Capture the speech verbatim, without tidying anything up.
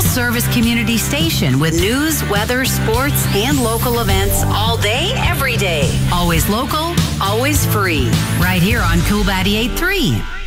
service community station with news, weather, sports, and local events all day, every day. Always local, always free. Right here on Cool ninety-eight point three.